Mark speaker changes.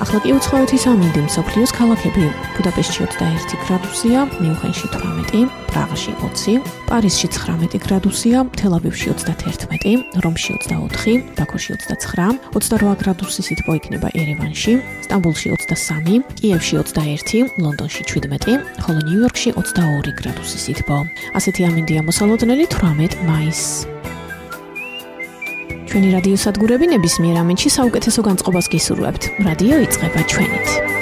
Speaker 1: ახლა კი უცხოეთის სამინდი მსოფლიოს ქალაქები. ბუდაპეშტში 21 გრადუსია, მიუნხენში 18, პრაღაში 20, პარიზში 19 გრადუსია, თელ-ავივში 31, რომში 24, ბაქოში 29, 28 გრადუსი სითბო იქნება ერევანში, სტამბულში 23, კიევში 21, ლონდონში 17, ხოლო ნიუ-იორკში 22 გრადუსი სითბო. ასეთი ამინდია მოსალოდნელი 18 მაისს. ჩვენი რადიო სადგურები ნებისმიერ ამენში საუკეთესო განწყობას გისურვებთ. რადიო იწყება ჩვენით.